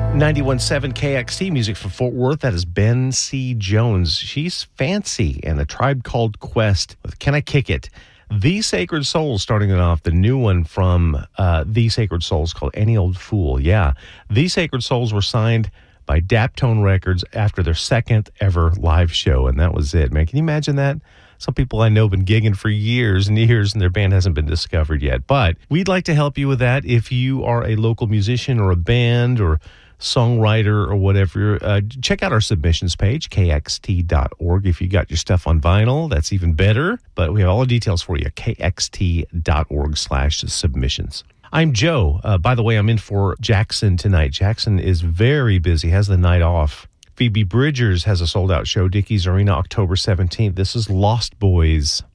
91.7 KXT music from Fort Worth. That is Ben C. Jones. She's fancy, and A Tribe Called Quest with Can I Kick It? The Sacred Souls starting it off. The new one from The Sacred Souls called Any Old Fool. Yeah, The Sacred Souls were signed by Daptone Records after their second ever live show, and that was it, man. Can you imagine that? Some people I know have been gigging for years and years, and their band hasn't been discovered yet. But we'd like to help you with that. If you are a local musician or a band or songwriter or whatever, check out our submissions page, kxt.org. If you got your stuff on vinyl, that's even better. But we have all the details for you, kxt.org/submissions. I'm Joe. By the way, I'm in for Jackson tonight. Jackson is very busy, has the night off. Phoebe Bridgers has a sold-out show, Dickies Arena, October 17th. This is Lost Boys.